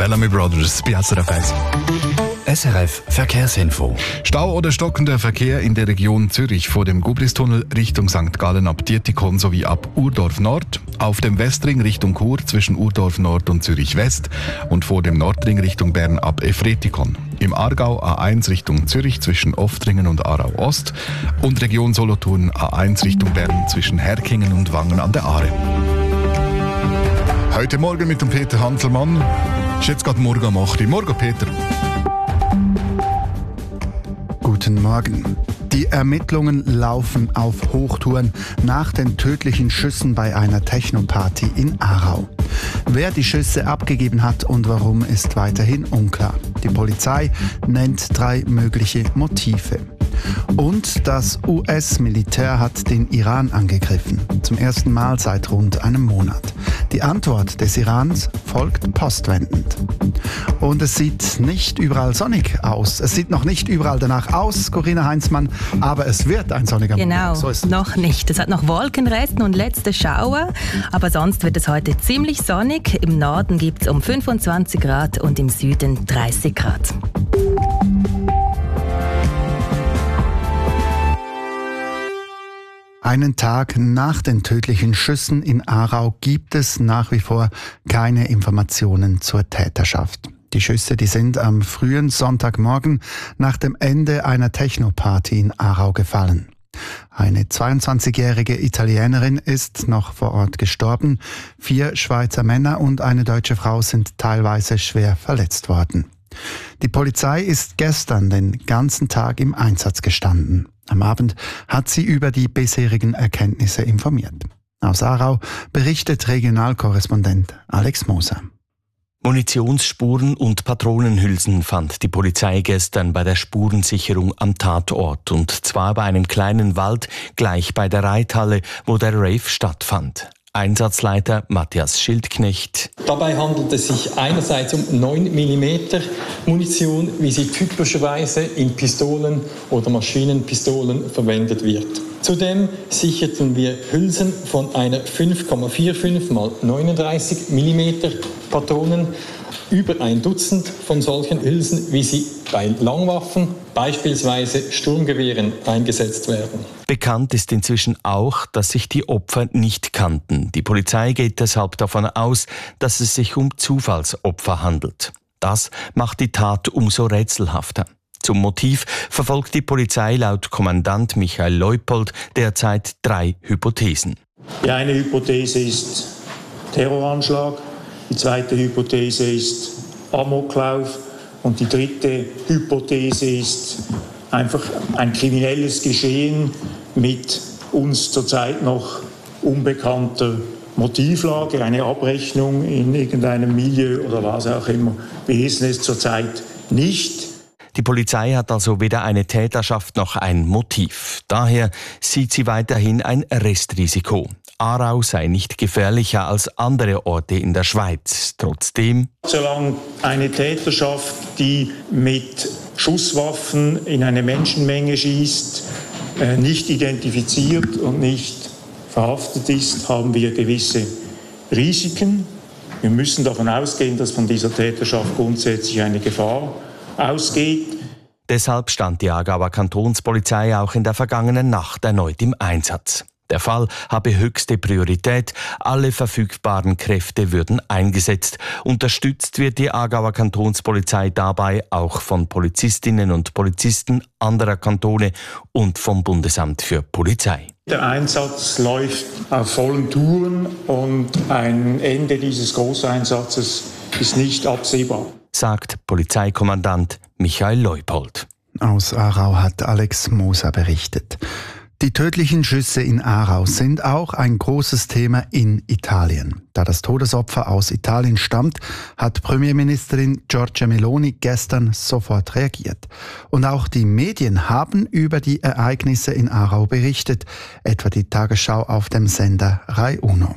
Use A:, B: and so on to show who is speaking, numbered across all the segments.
A: Bellamy Brothers bei SRF 1.
B: SRF Verkehrsinfo.
A: Stau oder stockender Verkehr in der Region Zürich vor dem Gubristunnel Richtung St. Gallen ab Dietikon sowie ab Urdorf Nord, auf dem Westring Richtung Chur zwischen Urdorf Nord und Zürich West und vor dem Nordring Richtung Bern ab Efretikon. Im Aargau A1 Richtung Zürich zwischen Oftringen und Aarau Ost und Region Solothurn A1 Richtung Bern zwischen Herkingen und Wangen an der Aare. Heute Morgen mit dem Peter Hanselmann. Ist jetzt gerade morgen um 8 Uhr. Morgen, Peter.
C: Guten Morgen. Die Ermittlungen laufen auf Hochtouren nach den tödlichen Schüssen bei einer Techno-Party in Aarau. Wer die Schüsse abgegeben hat und warum, ist weiterhin unklar. Die Polizei nennt 3 mögliche Motive. Und das US-Militär hat den Iran angegriffen. Zum ersten Mal seit rund einem Monat. Die Antwort des Irans folgt postwendend. Und es sieht nicht überall sonnig aus. Es sieht noch nicht überall danach aus, Corinna Heinzmann, aber es wird ein sonniger Morgen.
D: Genau,
C: so ist
D: noch nicht. Es hat noch Wolkenresten und letzte Schauer, aber sonst wird es heute ziemlich sonnig. Im Norden gibt es um 25 Grad und im Süden 30 Grad.
C: Einen Tag nach den tödlichen Schüssen in Aarau gibt es nach wie vor keine Informationen zur Täterschaft. Die Schüsse, die sind am frühen Sonntagmorgen nach dem Ende einer Techno-Party in Aarau gefallen. Eine 22-jährige Italienerin ist noch vor Ort gestorben. 4 Schweizer Männer und eine deutsche Frau sind teilweise schwer verletzt worden. Die Polizei ist gestern den ganzen Tag im Einsatz gestanden. Am Abend hat sie über die bisherigen Erkenntnisse informiert. Aus Aarau berichtet Regionalkorrespondent Alex Moser.
E: Munitionsspuren und Patronenhülsen fand die Polizei gestern bei der Spurensicherung am Tatort, und zwar bei einem kleinen Wald gleich bei der Reithalle, wo der Rave stattfand. Einsatzleiter Matthias Schildknecht.
F: Dabei handelt es sich einerseits um 9 mm Munition, wie sie typischerweise in Pistolen oder Maschinenpistolen verwendet wird. Zudem sicherten wir Hülsen von einer 5,45 x 39 mm Patronen, über ein Dutzend von solchen Hülsen, wie sie bei Langwaffen, beispielsweise Sturmgewehren, eingesetzt werden.
E: Bekannt ist inzwischen auch, dass sich die Opfer nicht kannten. Die Polizei geht deshalb davon aus, dass es sich um Zufallsopfer handelt. Das macht die Tat umso rätselhafter. Zum Motiv verfolgt die Polizei laut Kommandant Michael Leupold derzeit 3 Hypothesen.
G: Die eine Hypothese ist Terroranschlag, die zweite Hypothese ist Amoklauf und die dritte Hypothese ist einfach ein kriminelles Geschehen mit uns zurzeit noch unbekannter Motivlage, eine Abrechnung in irgendeinem Milieu oder was auch immer. Wir wissen es zurzeit nicht.
E: Die Polizei hat also weder eine Täterschaft noch ein Motiv. Daher sieht sie weiterhin ein Restrisiko. Aarau sei nicht gefährlicher als andere Orte in der Schweiz. Trotzdem:
G: Solange eine Täterschaft, die mit Schusswaffen in eine Menschenmenge schießt, nicht identifiziert und nicht verhaftet ist, haben wir gewisse Risiken. Wir müssen davon ausgehen, dass von dieser Täterschaft grundsätzlich eine Gefahr ausgeht.
E: Deshalb stand die Aargauer Kantonspolizei auch in der vergangenen Nacht erneut im Einsatz. Der Fall habe höchste Priorität, alle verfügbaren Kräfte würden eingesetzt. Unterstützt wird die Aargauer Kantonspolizei dabei auch von Polizistinnen und Polizisten anderer Kantone und vom Bundesamt für Polizei.
G: Der Einsatz läuft auf vollen Touren und ein Ende dieses Großeinsatzes ist nicht absehbar,
E: sagt Polizeikommandant Michael Leupold.
C: Aus Aarau hat Alex Moser berichtet. Die tödlichen Schüsse in Aarau sind auch ein großes Thema in Italien. Da das Todesopfer aus Italien stammt, hat Premierministerin Giorgia Meloni gestern sofort reagiert. Und auch die Medien haben über die Ereignisse in Aarau berichtet, etwa die Tagesschau auf dem Sender Rai Uno.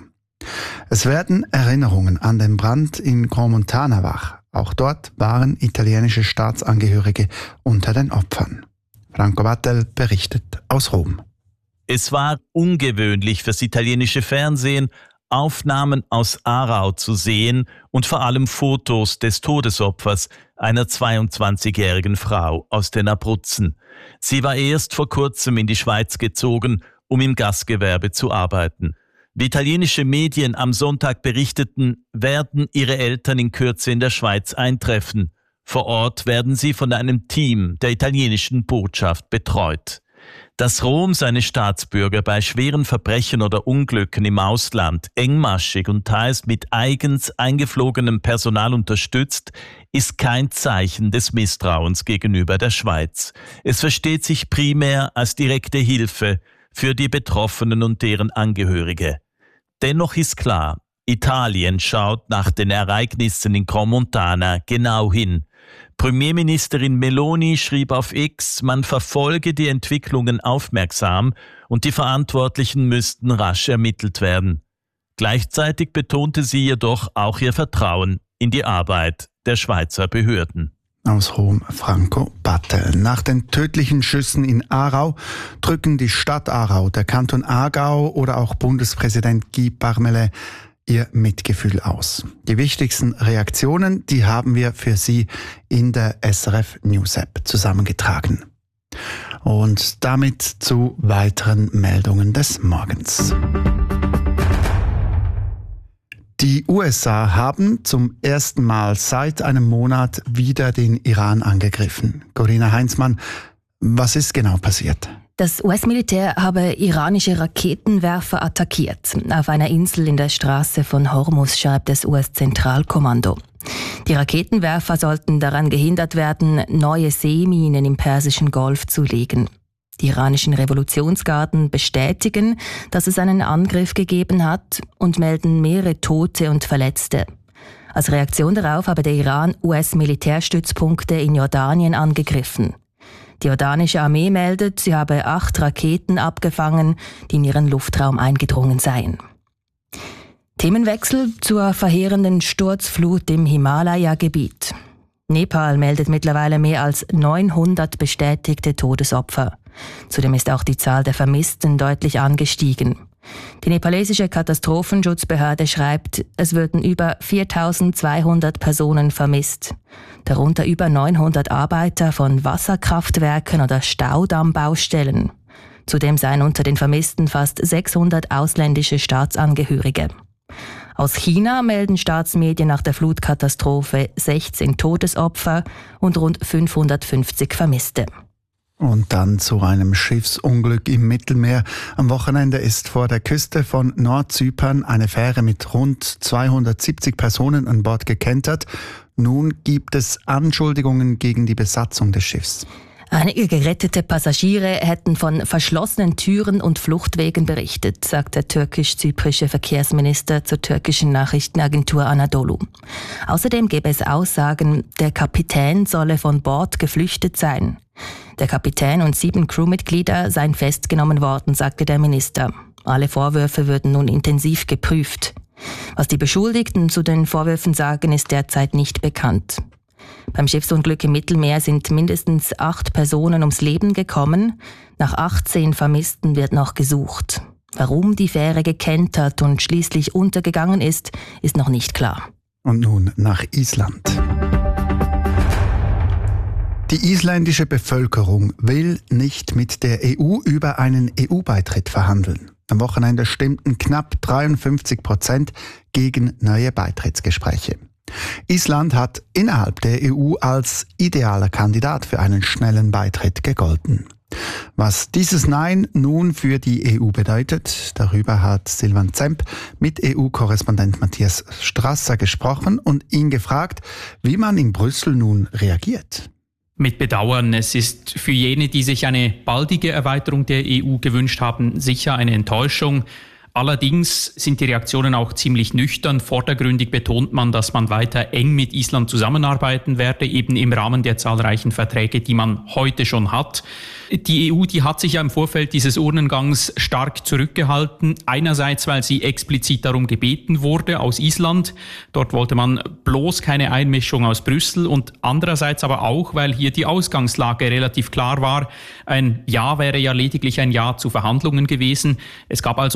C: Es werden Erinnerungen an den Brand in Gromontana wach. Auch dort waren italienische Staatsangehörige unter den Opfern. Franco Battel berichtet aus Rom.
H: Es war ungewöhnlich fürs italienische Fernsehen, Aufnahmen aus Aarau zu sehen und vor allem Fotos des Todesopfers, einer 22-jährigen Frau aus den Abruzzen. Sie war erst vor kurzem in die Schweiz gezogen, um im Gastgewerbe zu arbeiten. Wie italienische Medien am Sonntag berichteten, werden ihre Eltern in Kürze in der Schweiz eintreffen. Vor Ort werden sie von einem Team der italienischen Botschaft betreut. Dass Rom seine Staatsbürger bei schweren Verbrechen oder Unglücken im Ausland engmaschig und teils mit eigens eingeflogenem Personal unterstützt, ist kein Zeichen des Misstrauens gegenüber der Schweiz. Es versteht sich primär als direkte Hilfe für die Betroffenen und deren Angehörige. Dennoch ist klar, Italien schaut nach den Ereignissen in Crans-Montana genau hin. Premierministerin Meloni schrieb auf X, man verfolge die Entwicklungen aufmerksam und die Verantwortlichen müssten rasch ermittelt werden. Gleichzeitig betonte sie jedoch auch ihr Vertrauen in die Arbeit der Schweizer Behörden.
C: Aus Rom, Franco Battel. Nach den tödlichen Schüssen in Aarau drücken die Stadt Aarau, der Kanton Aargau oder auch Bundespräsident Guy Parmelin ihr Mitgefühl aus. Die wichtigsten Reaktionen, die haben wir für Sie in der SRF News App zusammengetragen. Und damit zu weiteren Meldungen des Morgens. Die USA haben zum ersten Mal seit einem Monat wieder den Iran angegriffen. Corinna Heinzmann, was ist genau passiert?
D: Das US-Militär habe iranische Raketenwerfer attackiert. Auf einer Insel in der Straße von Hormuz, schreibt das US-Zentralkommando. Die Raketenwerfer sollten daran gehindert werden, neue Seeminen im Persischen Golf zu legen. Die iranischen Revolutionsgarden bestätigen, dass es einen Angriff gegeben hat und melden mehrere Tote und Verletzte. Als Reaktion darauf habe der Iran US-Militärstützpunkte in Jordanien angegriffen. Die jordanische Armee meldet, sie habe 8 Raketen abgefangen, die in ihren Luftraum eingedrungen seien. Themenwechsel zur verheerenden Sturzflut im Himalaya-Gebiet. Nepal meldet mittlerweile mehr als 900 bestätigte Todesopfer. Zudem ist auch die Zahl der Vermissten deutlich angestiegen. Die nepalesische Katastrophenschutzbehörde schreibt, es würden über 4.200 Personen vermisst. Darunter über 900 Arbeiter von Wasserkraftwerken oder Staudammbaustellen. Zudem seien unter den Vermissten fast 600 ausländische Staatsangehörige. Aus China melden Staatsmedien nach der Flutkatastrophe 16 Todesopfer und rund 550 Vermisste.
C: Und dann zu einem Schiffsunglück im Mittelmeer. Am Wochenende ist vor der Küste von Nordzypern eine Fähre mit rund 270 Personen an Bord gekentert. Nun gibt es Anschuldigungen gegen die Besatzung des Schiffs.
D: Einige gerettete Passagiere hätten von verschlossenen Türen und Fluchtwegen berichtet, sagt der türkisch-zyprische Verkehrsminister zur türkischen Nachrichtenagentur Anadolu. Außerdem gäbe es Aussagen, der Kapitän solle von Bord geflüchtet sein. Der Kapitän und 7 Crewmitglieder seien festgenommen worden, sagte der Minister. Alle Vorwürfe würden nun intensiv geprüft. Was die Beschuldigten zu den Vorwürfen sagen, ist derzeit nicht bekannt. Beim Schiffsunglück im Mittelmeer sind mindestens 8 Personen ums Leben gekommen. Nach 18 Vermissten wird noch gesucht. Warum die Fähre gekentert und schließlich untergegangen ist, ist noch nicht klar.
C: Und nun nach Island. Die isländische Bevölkerung will nicht mit der EU über einen EU-Beitritt verhandeln. Am Wochenende stimmten knapp 53% gegen neue Beitrittsgespräche. Island hat innerhalb der EU als idealer Kandidat für einen schnellen Beitritt gegolten. Was dieses Nein nun für die EU bedeutet, darüber hat Silvan Zemp mit EU-Korrespondent Matthias Strasser gesprochen und ihn gefragt, wie man in Brüssel nun reagiert.
I: Mit Bedauern. Es ist für jene, die sich eine baldige Erweiterung der EU gewünscht haben, sicher eine Enttäuschung. Allerdings sind die Reaktionen auch ziemlich nüchtern. Vordergründig betont man, dass man weiter eng mit Island zusammenarbeiten werde, eben im Rahmen der zahlreichen Verträge, die man heute schon hat. Die EU, die hat sich ja im Vorfeld dieses Urnengangs stark zurückgehalten. Einerseits, weil sie explizit darum gebeten wurde aus Island. Dort wollte man bloß keine Einmischung aus Brüssel. Und andererseits aber auch, weil hier die Ausgangslage relativ klar war. Ein Ja wäre ja lediglich ein Ja zu Verhandlungen gewesen. Es gab also noch relativ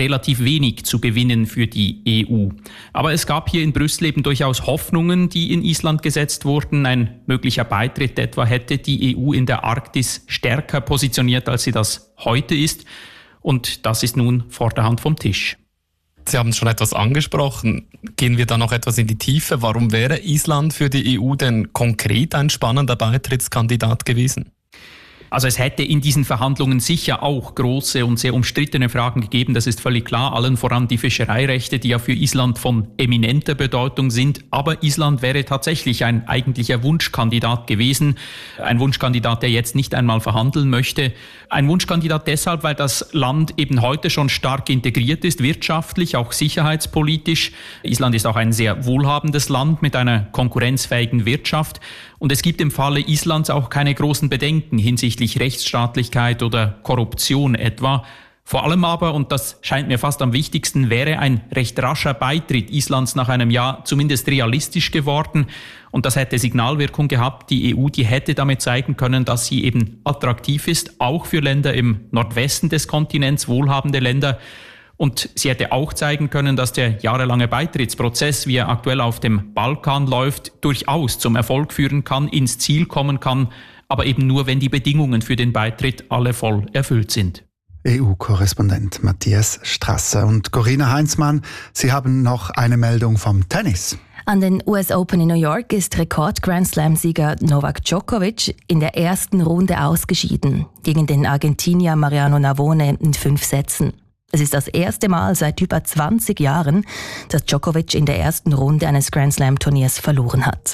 I: relativ wenig zu gewinnen für die EU. Aber es gab hier in Brüssel eben durchaus Hoffnungen, die in Island gesetzt wurden. Ein möglicher Beitritt etwa hätte die EU in der Arktis stärker positioniert, als sie das heute ist. Und das ist nun vor der Hand vom Tisch.
J: Sie haben schon etwas angesprochen. Gehen wir da noch etwas in die Tiefe? Warum wäre Island für die EU denn konkret ein spannender Beitrittskandidat gewesen?
I: Also es hätte in diesen Verhandlungen sicher auch große und sehr umstrittene Fragen gegeben, das ist völlig klar, allen voran die Fischereirechte, die ja für Island von eminenter Bedeutung sind. Aber Island wäre tatsächlich ein eigentlicher Wunschkandidat gewesen, ein Wunschkandidat, der jetzt nicht einmal verhandeln möchte. Ein Wunschkandidat deshalb, weil das Land eben heute schon stark integriert ist, wirtschaftlich, auch sicherheitspolitisch. Island ist auch ein sehr wohlhabendes Land mit einer konkurrenzfähigen Wirtschaft. Und es gibt im Falle Islands auch keine großen Bedenken hinsichtlich Rechtsstaatlichkeit oder Korruption etwa. Vor allem aber, und das scheint mir fast am wichtigsten, wäre ein recht rascher Beitritt Islands nach einem Jahr zumindest realistisch geworden. Und das hätte Signalwirkung gehabt. Die EU, die hätte damit zeigen können, dass sie eben attraktiv ist, auch für Länder im Nordwesten des Kontinents, wohlhabende Länder. Und sie hätte auch zeigen können, dass der jahrelange Beitrittsprozess, wie er aktuell auf dem Balkan läuft, durchaus zum Erfolg führen kann, ins Ziel kommen kann, aber eben nur, wenn die Bedingungen für den Beitritt alle voll erfüllt sind.
C: EU-Korrespondent Matthias Strasser und Corinna Heinzmann, Sie haben noch eine Meldung vom Tennis.
D: An den US Open in New York ist Rekord-Grand-Slam-Sieger Novak Djokovic in der ersten Runde ausgeschieden, gegen den Argentinier Mariano Navone in 5 Sätzen. Es ist das erste Mal seit über 20 Jahren, dass Djokovic in der ersten Runde eines Grand-Slam-Turniers verloren hat.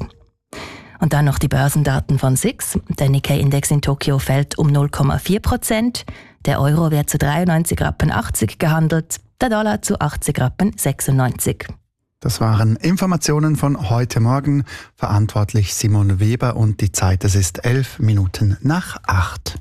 D: Und dann noch die Börsendaten von SIX. Der Nikkei-Index in Tokio fällt um 0,4%. Der Euro wird zu 93,80 Rappen gehandelt, der Dollar zu 80,96 Rappen.
C: Das waren Informationen von heute Morgen. Verantwortlich Simon Weber und die Zeit, es ist 8:11.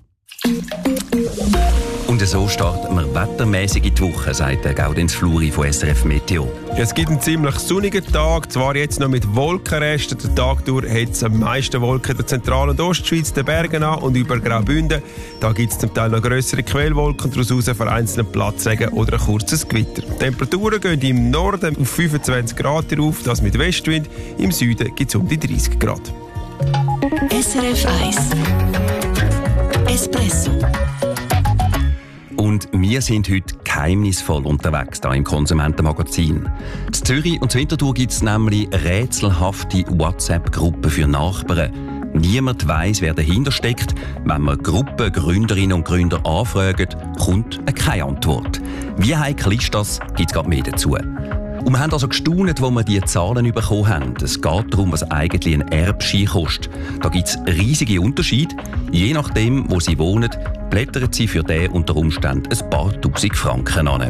B: Und so starten wir wettermäßig in die Woche, sagt der Gaudenz Fluri von SRF Meteo.
K: Es gibt einen ziemlich sonnigen Tag, zwar jetzt noch mit Wolkenresten. Den Tag durch hat es am meisten Wolken in der Zentral- und Ostschweiz, den Bergen an und über Graubünden. Da gibt es zum Teil noch grössere Quellwolken, daraus vereinzelten Platzregen oder ein kurzes Gewitter. Die Temperaturen gehen im Norden auf 25 Grad rauf, das mit Westwind. Im Süden gibt es um die 30 Grad.
L: SRF 1 Espresso.
B: Und wir sind heute geheimnisvoll unterwegs hier im Konsumentenmagazin. In Zürich und Winterthur gibt es nämlich rätselhafte WhatsApp-Gruppen für Nachbarn. Niemand weiss, wer dahinter steckt. Wenn man Gruppengründerinnen und Gründer anfragt, kommt keine Antwort. Wie heikel ist das, gibt es gerade mehr dazu. Und wir haben also gestaunt, wo wir diese Zahlen bekommen haben. Es geht darum, was eigentlich ein Erbschein kostet. Da gibt es riesige Unterschiede. Je nachdem, wo Sie wohnen, blättern Sie für den unter Umständen ein paar tausend Franken an.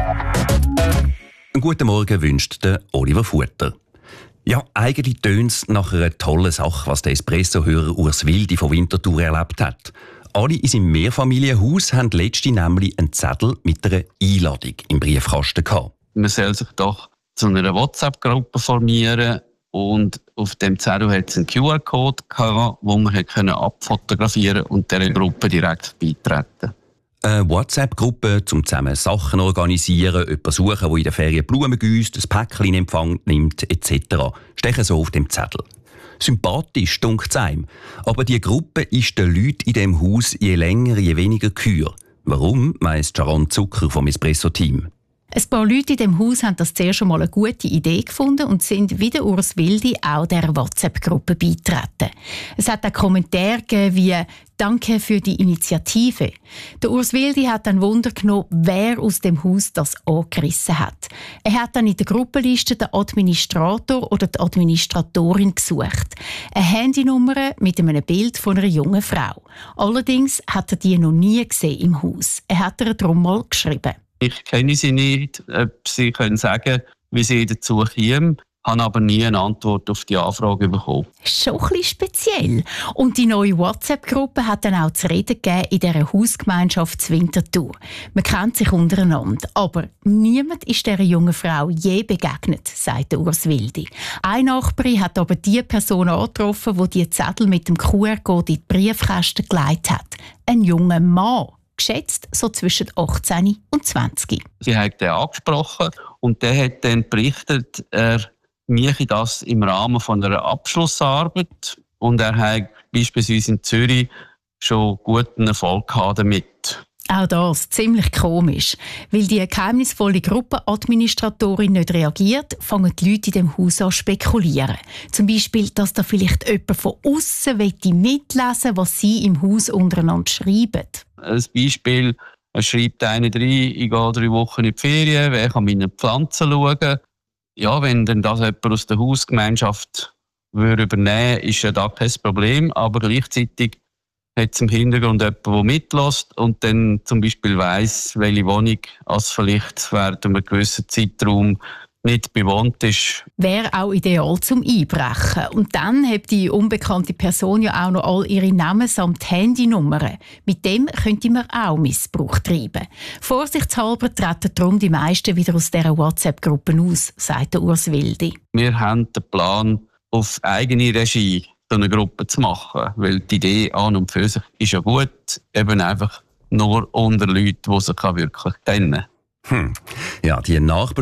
B: Einen guten Morgen wünscht der Oliver Futter. Ja, eigentlich tönt es nach einer tollen Sache, was der Espresso-Hörer Urs Wildi von Winterthur erlebt hat. Alle in seinem Mehrfamilienhaus haben letztens nämlich einen Zettel mit einer Einladung im Briefkasten gehabt.
M: Man soll sich doch zu einer WhatsApp-Gruppe formieren und auf dem Zettel hat es einen QR-Code gehabt, wo man abfotografieren und dieser Gruppe direkt beitreten.
B: Eine WhatsApp-Gruppe, um zusammen Sachen zu organisieren, jemanden suchen, der in der Ferien Blumen gießt, ein Päckchen in Empfang nimmt, etc. Stechen so auf dem Zettel. Sympathisch, dunkt es einem. Aber die Gruppe ist den Leuten in diesem Haus je länger, je weniger geheuer. Warum, weiss Sharon Zucker vom Espresso-Team.
N: Ein paar Leute in diesem Haus haben das zuerst schon mal eine gute Idee gefunden und sind wie der Urs Wildi auch der WhatsApp-Gruppe beitreten. Es hat auch Kommentare gegeben wie «Danke für die Initiative». Der Urs Wildi hat dann Wunder genommen, wer aus dem Haus das angerissen hat. Er hat dann in der Gruppenliste den Administrator oder die Administratorin gesucht. Eine Handynummer mit einem Bild von einer jungen Frau. Allerdings hat er die noch nie gesehen im Haus. Er hat ihr darum mal geschrieben.
M: Ich kenne sie nicht, ob sie können sagen, wie sie dazu kämen, habe aber nie eine Antwort auf die Anfrage bekommen.
N: Schon ein bisschen speziell. Und die neue WhatsApp-Gruppe hat dann auch zu reden gegeben in dieser Hausgemeinschaft Winterthur. Man kennt sich untereinander, aber niemand ist dieser jungen Frau je begegnet, sagt Urs Wildi. Eine Nachbarin hat aber die Person angetroffen, die Zettel mit dem QR-Code in die Briefkästen gelegt hat. Ein junger Mann. geschätzt so zwischen 18 und 20.
M: Sie hat den angesprochen und der hat dann berichtet, er mache das im Rahmen von einer Abschlussarbeit und er hat beispielsweise in Zürich schon guten Erfolg gehabt damit.
N: Auch das ziemlich komisch. Weil die geheimnisvolle Gruppenadministratorin nicht reagiert, fangen die Leute in dem Haus an zu spekulieren. Zum Beispiel, dass da vielleicht jemand von aussen mitlesen will, was sie im Haus untereinander schreiben.
M: Ein Beispiel, es schreibt einer rein, ich gehe 3 Wochen in die Ferien, wer kann meine Pflanzen schauen? Ja, wenn dann das jemand aus der Hausgemeinschaft übernehmen würde, ist ja da kein Problem, aber gleichzeitig hat es im Hintergrund jemand, der mitlässt und dann zum Beispiel weiss, welche Wohnung als vielleicht während einem gewissen Zeitraum nicht bewohnt ist.
N: Wäre auch ideal zum Einbrechen. Und dann hat die unbekannte Person ja auch noch all ihre Namen samt Handynummern. Mit dem könnte man auch Missbrauch treiben. Vorsichtshalber treten darum die meisten wieder aus dieser WhatsApp-Gruppe aus, sagt Urs Wildi.
M: Wir haben den Plan, auf eigene Regie so eine Gruppe zu machen. Weil die Idee an und für sich ist ja gut, eben einfach nur unter Leuten, die sich wirklich kennen.
B: Ja, die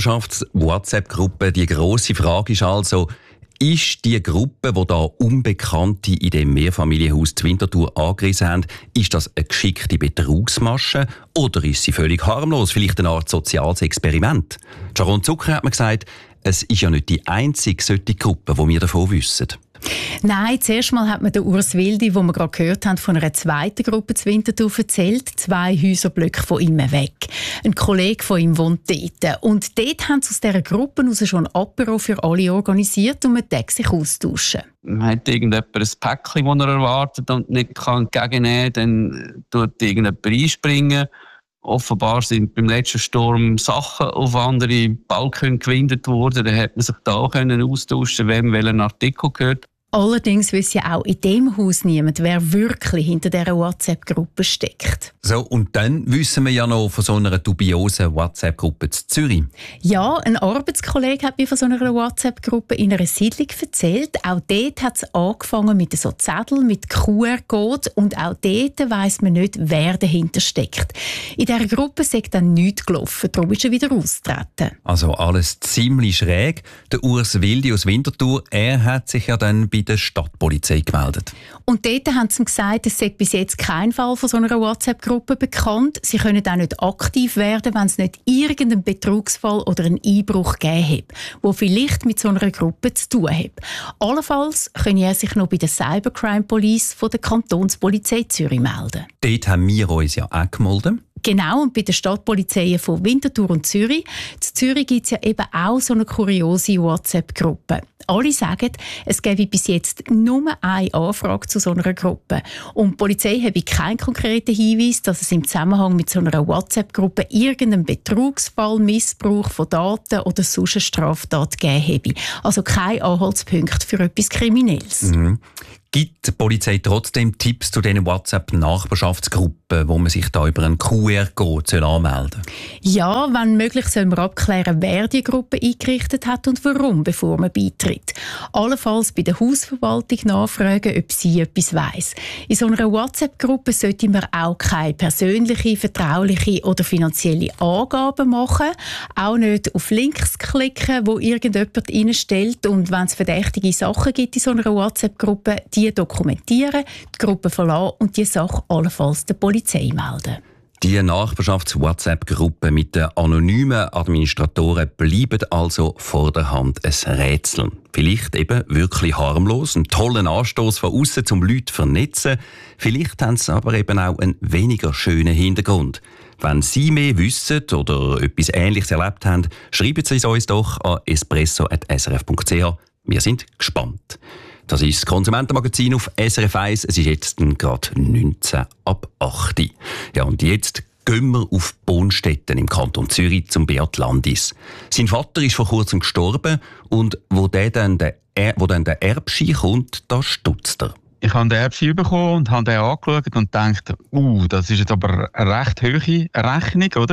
B: Nachbarschafts-WhatsApp-Gruppe, die grosse Frage ist also, ist die Gruppe, die da Unbekannte in dem Mehrfamilienhaus zur Winterthur angerissen haben, ist das eine geschickte Betrugsmasche oder ist sie völlig harmlos, vielleicht eine Art soziales Experiment? Sharon Zucker hat mir gesagt, es ist ja nicht die einzige solche Gruppe, die wir davon wissen.
N: Nein, zuerst mal hat mir der Urs Wildi, den wir gerade gehört haben, von einer zweiten Gruppe zu Winterthur erzählt, 2 Häuserblöcke von ihm weg. Ein Kollege von ihm wohnt dort. Und dort haben sie aus dieser Gruppe heraus schon ein Apéro für alle organisiert und man darf sich austauschen.
M: Man hat irgendjemand ein Päckchen, das er erwartet und nicht entgegennehmen kann, dann tut irgendjemand einspringen. Offenbar sind beim letzten Sturm Sachen auf andere Balken gewindet worden. Dann hat man sich da austauschen, wem welcher Artikel gehört.
N: Allerdings weiss ja auch in diesem Haus niemand, wer wirklich hinter dieser WhatsApp-Gruppe steckt.
B: So, und dann wissen wir ja noch von so einer dubiosen WhatsApp-Gruppe in Zürich.
N: Ja, ein Arbeitskollege hat mir von so einer WhatsApp-Gruppe in einer Siedlung erzählt. Auch dort hat es angefangen mit so Zetteln, mit QR-Code. Und auch dort weiss man nicht, wer dahinter steckt. In dieser Gruppe sei dann nichts gelaufen, darum ist er wieder ausgetreten.
B: Also alles ziemlich schräg. Der Urs Wildi aus Winterthur, er hat sich ja dann bei der Stadtpolizei gemeldet.
N: Und dort haben sie ihm gesagt, es sei bis jetzt kein Fall von so einer WhatsApp-Gruppe bekannt. Sie können auch nicht aktiv werden, wenn es nicht irgendeinen Betrugsfall oder einen Einbruch gegeben hat, der vielleicht mit so einer Gruppe zu tun hat. Allenfalls könne er sich noch bei der Cybercrime Police von der Kantonspolizei Zürich melden.
B: Dort haben wir uns ja auch gemeldet.
N: Genau, und bei den Stadtpolizeien von Winterthur und Zürich. In Zürich gibt es ja eben auch so eine kuriose WhatsApp-Gruppe. Alle sagen, es gäbe bis jetzt nur eine Anfrage zu so einer Gruppe. Und die Polizei habe keinen konkreten Hinweis, dass es im Zusammenhang mit so einer WhatsApp-Gruppe irgendeinen Betrugsfall, Missbrauch von Daten oder sonst eine Straftat gegeben habe. Also kein Anhaltspunkt für etwas Kriminelles.
B: Mhm. Gibt die Polizei trotzdem Tipps zu diesen WhatsApp-Nachbarschaftsgruppen, wo man sich da über einen QR-Code anmelden soll?
N: Ja, wenn möglich soll man abklären, wer die Gruppe eingerichtet hat und warum, bevor man beitritt. Allenfalls bei der Hausverwaltung nachfragen, ob sie etwas weiss. In so einer WhatsApp-Gruppe sollte man auch keine persönliche, vertrauliche oder finanzielle Angaben machen. Auch nicht auf Links klicken, wo irgendjemand reinstellt. Und wenn es verdächtige Sachen gibt in so einer WhatsApp-Gruppe, die dokumentieren, die Gruppe verlassen und die Sache allenfalls der Polizei melden.
B: Die Nachbarschafts-WhatsApp-Gruppe mit den anonymen Administratoren bleiben also vor der Hand ein Rätsel. Vielleicht eben wirklich harmlos, einen tollen Anstoß von außen, um Leute zu vernetzen. Vielleicht haben sie aber eben auch einen weniger schönen Hintergrund. Wenn Sie mehr wissen oder etwas Ähnliches erlebt haben, schreiben Sie es uns doch an espresso@srf.ch. Wir sind gespannt. Das ist das Konsumentenmagazin auf SRF 1. Es ist jetzt gerade 19 ab 8. Ja, und jetzt gehen wir auf Bonstetten im Kanton Zürich zum Beat Landis. Sein Vater ist vor kurzem gestorben und wo dann der Erbschein kommt, da stutzt er.
O: Ich habe den Erbschein bekommen und habe den angeschaut und gedacht, das ist jetzt aber eine recht hohe Rechnung, oder?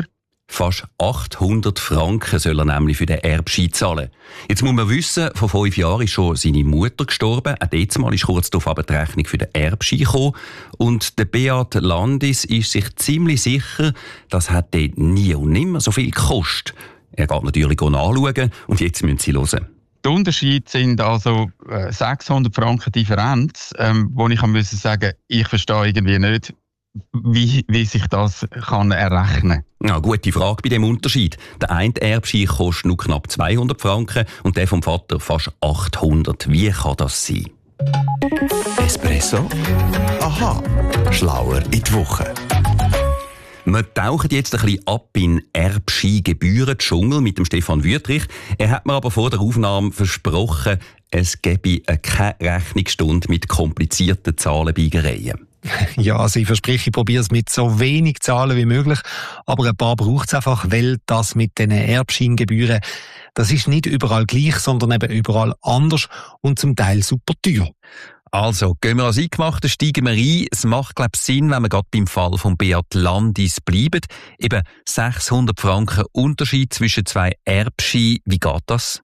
B: Fast 800 Franken soll er nämlich für den Erbschein zahlen. Jetzt muss man wissen, vor 5 Jahren ist schon seine Mutter gestorben. Auch jetzt mal ist kurz darauf aber die Rechnung für den Erbschein gekommen. Und der Beat Landis ist sich ziemlich sicher, das hat dort nie und nimmer so viel gekostet. Er geht natürlich nachschauen und jetzt müssen Sie hören.
O: Der Unterschied sind also 600 Franken Differenz, wo ich sagen muss, ich verstehe irgendwie nicht, wie sich das kann errechnen kann.
B: Ja, gute Frage bei dem Unterschied. Der eine Erbschein kostet nur knapp 200 Franken und der vom Vater fast 800. Wie kann das sein?
P: Espresso? Aha, schlauer in die Woche.
B: Wir tauchen jetzt ein bisschen ab in Erbschein-Gebühren-Dschungel mit dem Stefan Wüthrich. Er hat mir aber vor der Aufnahme versprochen, es gebe keine Rechnungsstunde mit komplizierten Zahlenbiegereien.
Q: Ja, also ich verspreche, ich probiere es mit so wenig Zahlen wie möglich, aber ein paar braucht es einfach, weil das mit den Erbscheingebühren, das ist nicht überall gleich, sondern eben überall anders und zum Teil super teuer.
B: Also, gehen wir als Eingemachte, steigen wir ein. Es macht, glaube ich, Sinn, wenn wir gerade beim Fall von Beat Landis bleiben. Eben 600 Franken Unterschied zwischen 2 Erbscheinen. Wie geht das?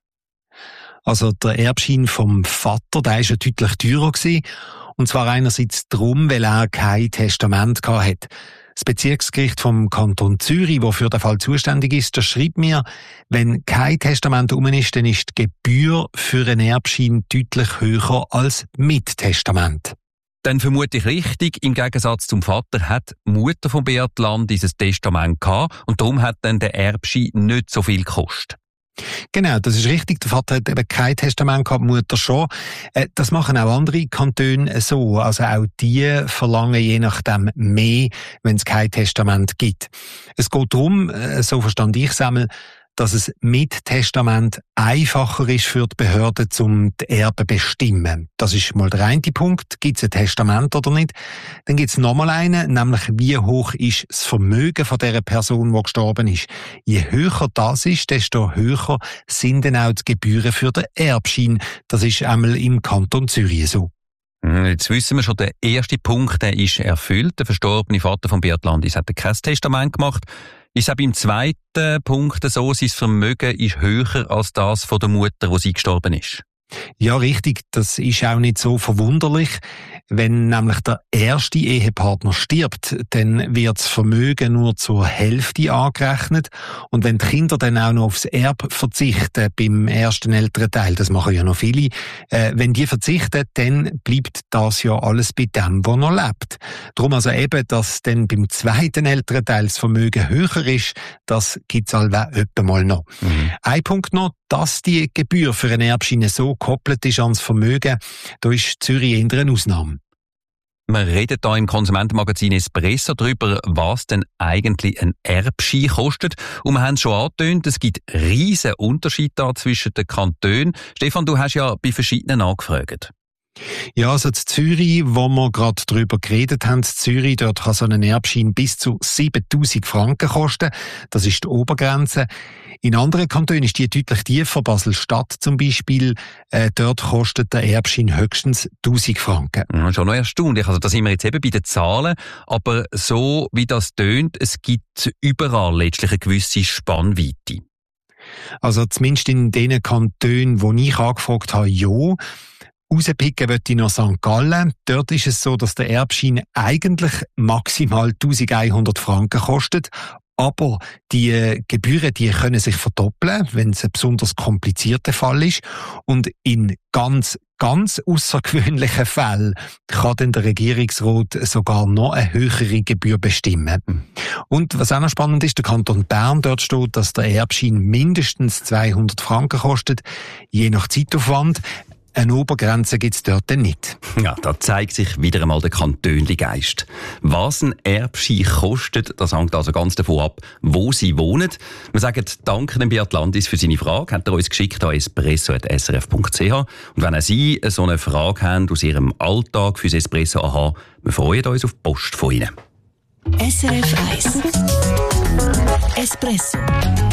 Q: Also der Erbschein vom Vater, der war ja deutlich teurer gewesen. Und zwar einerseits darum, weil er kein Testament hatte. Das Bezirksgericht vom Kanton Zürich, das für den Fall zuständig ist, das schreibt mir, wenn kein Testament rum ist, dann ist die Gebühr für einen Erbschein deutlich höher als mit Testament.
B: Dann vermute ich richtig, im Gegensatz zum Vater hat die Mutter von Beat Landis ein Testament gehabt und darum hat dann der Erbschein nicht so viel gekostet.
Q: Genau, das ist richtig. Der Vater hat eben kein Testament gehabt, die Mutter schon. Das machen auch andere Kantone so. Also auch die verlangen je nachdem mehr, wenn es kein Testament gibt. Es geht darum, so verstand ich es einmal, dass es mit Testament einfacher ist für die Behörden, um die Erben zu bestimmen. Das ist mal der eine Punkt. Gibt es ein Testament oder nicht? Dann gibt es nochmal einen, nämlich wie hoch ist das Vermögen von der Person, die gestorben ist. Je höher das ist, desto höher sind dann auch die Gebühren für den Erbschein. Das ist einmal im Kanton Zürich so.
B: Jetzt wissen wir schon, der erste Punkt, der ist erfüllt. Der verstorbene Vater von Beat Landis hat kein Testament gemacht. Ist auch beim zweiten Punkt so, sein Vermögen ist höher als das von der Mutter, wo sie gestorben ist?
Q: Ja, richtig. Das ist auch nicht so verwunderlich. Wenn nämlich der erste Ehepartner stirbt, dann wird das Vermögen nur zur Hälfte angerechnet. Und wenn die Kinder dann auch noch aufs Erbe verzichten, beim ersten älteren Teil, das machen ja noch viele, wenn die verzichten, dann bleibt das ja alles bei dem, der noch lebt. Darum also eben, dass dann beim zweiten älteren Teil das Vermögen höher ist, das gibt's etwa mal noch. Ein Punkt noch, dass die Gebühr für eine Erbschein so gekoppelt ist ans Vermögen, da ist Zürich eher eine Ausnahme.
B: Wir reden hier im Konsumentenmagazin Espresso darüber, was denn eigentlich ein Erbschein kostet. Und wir haben es schon angetönt, es gibt riesen Unterschiede zwischen den Kantonen. Stefan, du hast ja bei verschiedenen angefragt.
Q: Ja, also in Zürich, wo wir gerade darüber geredet haben, in Zürich, dort kann so ein Erbschein bis zu 7'000 Franken kosten. Das ist die Obergrenze. In anderen Kantonen ist die deutlich tiefer. Basel-Stadt zum Beispiel, dort kostet der Erbschein höchstens 1'000 Franken.
B: Ja, schon noch erstaunlich. Also da sind wir jetzt eben bei den Zahlen. Aber so wie das tönt, es gibt überall letztlich eine gewisse Spannweite.
Q: Also zumindest in den Kantonen, wo ich angefragt habe, ja. Rauspicken möchte ich noch St. Gallen. Dort ist es so, dass der Erbschein eigentlich maximal 1'100 Franken kostet. Aber die Gebühren, die können sich verdoppeln, wenn es ein besonders komplizierter Fall ist. Und in ganz außergewöhnlichen Fällen kann dann der Regierungsrat sogar noch eine höhere Gebühr bestimmen. Und was auch noch spannend ist, der Kanton Bern, dort steht, dass der Erbschein mindestens 200 Franken kostet, je nach Zeitaufwand. Eine Obergrenze gibt es dort nicht.
B: Ja, da zeigt sich wieder einmal der Kantönli-Geist. Was ein Erbschein kostet, das hängt also ganz davon ab, wo Sie wohnen. Wir sagen danke dem Beat Landis für seine Frage. Hat er uns geschickt an espresso@srf.ch. Und wenn auch Sie so eine Frage haben aus Ihrem Alltag fürs Espresso AHA, wir freuen uns auf die Post von Ihnen.
L: SRF 1 Espresso